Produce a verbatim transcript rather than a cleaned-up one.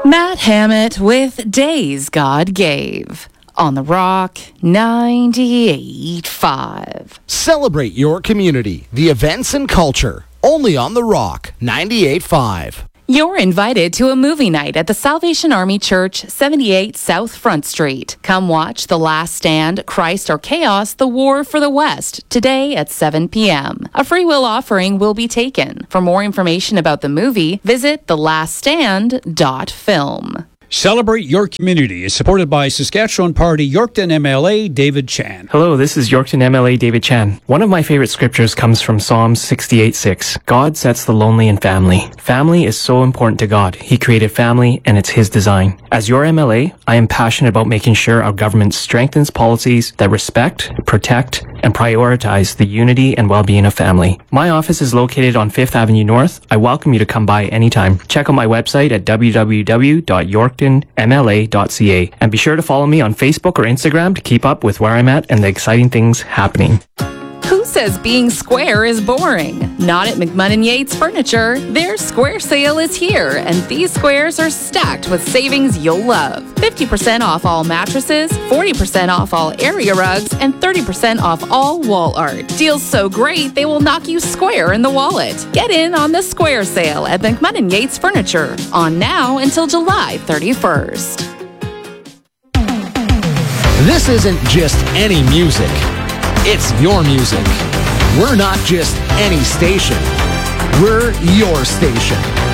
Matt Hammett with Days God Gave on The Rock ninety-eight point five. Celebrate your community, the events and culture, only on The Rock ninety-eight point five. You're invited to a movie night at the Salvation Army Church, seventy-eight South Front Street. Come watch The Last Stand, Christ or Chaos, The War for the West, today at seven p.m. A free will offering will be taken. For more information about the movie, visit the last stand dot film. Celebrate Your Community is supported by Saskatchewan Party Yorkton M L A David Chan. Hello, this is Yorkton M L A David Chan. One of my favorite scriptures comes from Psalms sixty-eight six. God sets the lonely in family. Family is so important to God. He created family and it's His design. As your M L A, I am passionate about making sure our government strengthens policies that respect, protect, and prioritize the unity and well-being of family. My office is located on Fifth Avenue North. I welcome you to come by anytime. Check out my website at w w w dot yorkton m l a dot c a and be sure to follow me on Facebook or Instagram to keep up with where I'm at and the exciting things happening. Who says being square is boring? Not at McMunn and Yates Furniture. Their square sale is here, and these squares are stacked with savings you'll love. fifty percent off all mattresses, forty percent off all area rugs, and thirty percent off all wall art. Deals so great, they will knock you square in the wallet. Get in on the square sale at McMunn and Yates Furniture. On now until July thirty-first. This isn't just any music. It's your music. We're not just any station. We're your station.